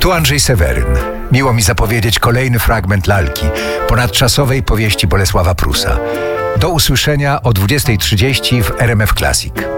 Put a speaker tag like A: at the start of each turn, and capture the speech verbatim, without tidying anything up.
A: Tu Andrzej Seweryn. Miło mi zapowiedzieć kolejny fragment lalki, ponadczasowej powieści Bolesława Prusa. Do usłyszenia o dwudziestej trzydzieści w R M F Classic.